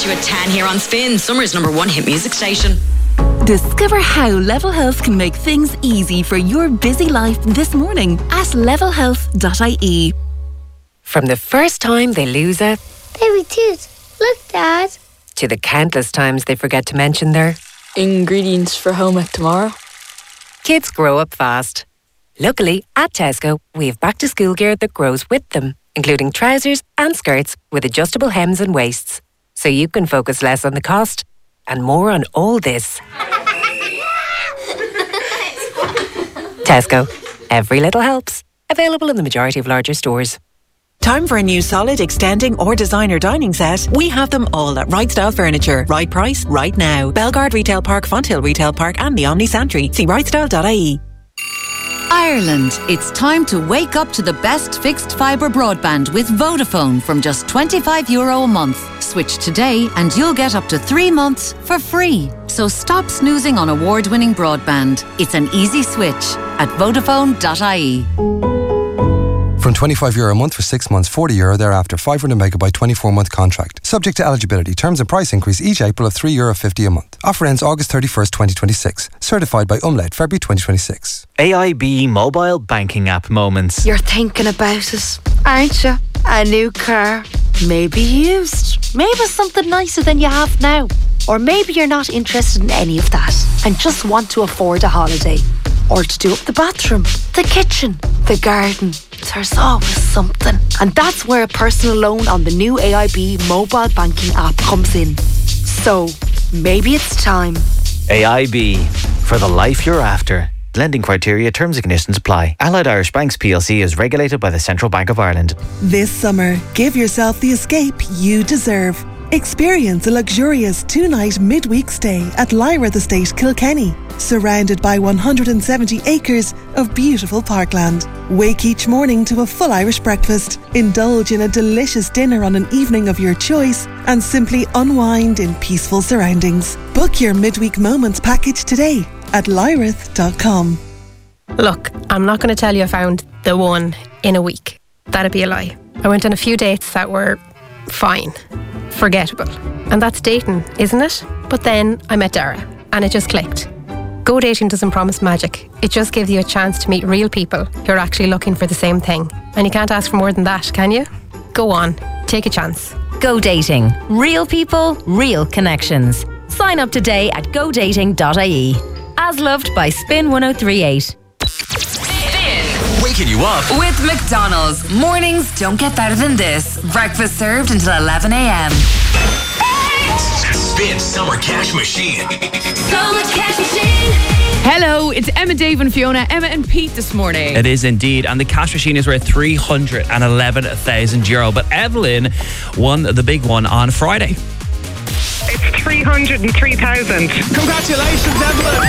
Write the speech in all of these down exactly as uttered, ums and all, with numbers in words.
you at ten here on Spin, Summer's number one hit music station. Discover how Level Health can make things easy for your busy life this morning at level health dot I E. From the first time they lose a baby tooth, look, Dad, to the countless times they forget to mention their ingredients for home ec tomorrow. Kids grow up fast. Luckily, at Tesco, we have back to school gear that grows with them, including trousers and skirts with adjustable hems and waists, so you can focus less on the cost and more on all this. Tesco. Every little helps. Available in the majority of larger stores. Time for a new solid, extending or designer dining set? We have them all at Right Style Furniture. Right price, right now. Belgard Retail Park, Fonthill Retail Park and the Omni Santry. See right style dot I E. Ireland, it's time to wake up to the best fixed fibre broadband with Vodafone from just twenty-five euro a month. Switch today and you'll get up to three months for free. So stop snoozing on award-winning broadband. It's an easy switch at vodafone dot I E. From twenty-five euro a month for six months, forty euro thereafter, five hundred megabyte twenty-four month contract. Subject to eligibility. Terms and price increase each April of three euro fifty a month. Offer ends August thirty-first, twenty twenty-six. Certified by Umlaut, February twenty twenty-six. A I B mobile banking app moments. You're thinking about it, aren't you? A new car, maybe used, maybe something nicer than you have now. Or maybe you're not interested in any of that and just want to afford a holiday. Or to do up the bathroom, the kitchen, the garden. There's always something. And that's where a personal loan on the new A I B mobile banking app comes in. So, maybe it's time. A I B, for the life you're after. Lending criteria, terms and conditions apply. Allied Irish Banks P L C is regulated by the Central Bank of Ireland. This summer, give yourself the escape you deserve. Experience a luxurious two-night midweek stay at Lyrath Estate, Kilkenny, surrounded by one hundred seventy acres of beautiful parkland. Wake each morning to a full Irish breakfast, indulge in a delicious dinner on an evening of your choice, and simply unwind in peaceful surroundings. Book your midweek moments package today at lyrath dot com. Look, I'm not going to tell you I found the one in a week. That'd be a lie. I went on a few dates that were fine, forgettable. And that's dating, isn't it? But then I met Dara and it just clicked. Go dating doesn't promise magic. It just gives you a chance to meet real people who are actually looking for the same thing. And you can't ask for more than that, can you? Go on, take a chance. Go dating. Real people, real connections. Sign up today at go dating dot I E. As loved by Spin one oh three point eight. Waking you up with McDonald's. Mornings don't get better than this. Breakfast served until eleven a.m. Spin Summer Cash Machine. Summer Cash Machine. Hello, it's Emma, Dave and Fiona. Emma and Pete this morning. It is indeed, and the cash machine is worth three hundred eleven thousand euro. But Evelyn won the big one on Friday. It's three hundred three thousand. Congratulations, Evelyn!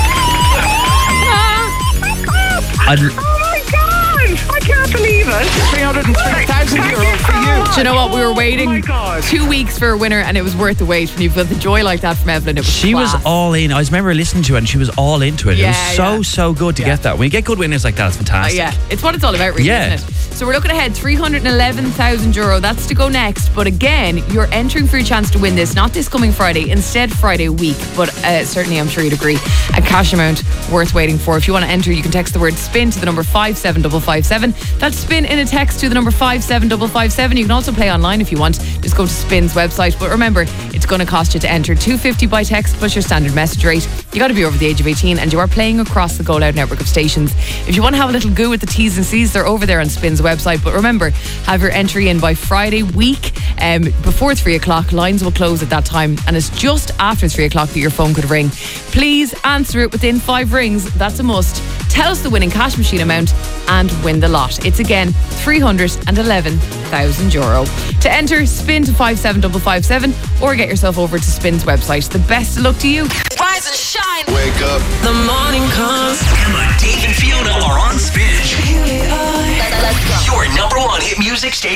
I'd, oh my God! I can't believe it. three hundred three thousand euro for you. Do you know what? We were waiting oh two weeks for a winner, and it was worth the wait. When you felt the joy like that from Evelyn, it was She class. was all in. I remember listening to it, and she was all into it. Yeah, it was so, yeah. so good to Yeah. get that. When you get good winners like that, it's fantastic. Uh, yeah, it's what it's all about, really, Yeah. isn't it? So we're looking ahead, three hundred eleven thousand euro. That's to go next. But again, you're entering for your chance to win this, not this coming Friday, instead Friday week. But uh, certainly, I'm sure you'd agree, a cash amount worth waiting for. If you want to enter, you can text the word SPIN to the number five seven five five seven. That's SPIN in a text to the number five seven five five seven. You can also play online if you want. Just go to Spin's website. But remember, it's going to cost you to enter two hundred fifty by text plus your standard message rate. You got to be over the age of eighteen, and you are playing across the Go Loud network of stations. If you want to have a little go with the T's and C's, they're over there on Spin's website. But remember, have your entry in by Friday week um, before three o'clock. Lines will close at that time, and it's just after three o'clock that your phone could ring. Please answer it within five rings. That's a must. Tell us the winning cash machine amount and win the lot. It's again three hundred eleven thousand euro. To enter, spin to five seven five five seven or get yourself over to Spin's website. The best of luck to you. Rise and shine. Wake up. The morning comes. Emma, Dave and Fiona are on Spin. Let's go. Your number one hit music station.